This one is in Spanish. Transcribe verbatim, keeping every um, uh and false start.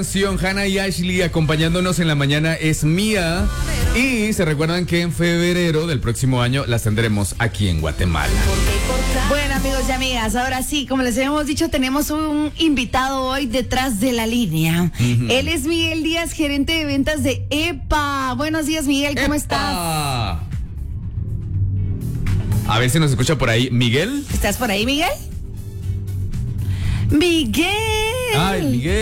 Hannah y Ashley acompañándonos en la mañana es Mía. Y se recuerdan que en febrero del próximo año las tendremos aquí en Guatemala. Bueno, amigos y amigas, ahora sí, como les habíamos dicho, tenemos un invitado hoy detrás de la línea. Uh-huh. Él es Miguel Díaz, gerente de ventas de EPA. Buenos días, Miguel, ¿cómo ¡Epa! estás? A ver si nos escucha por ahí. ¿Miguel? ¿Estás por ahí, Miguel? Miguel. Ay, Miguel.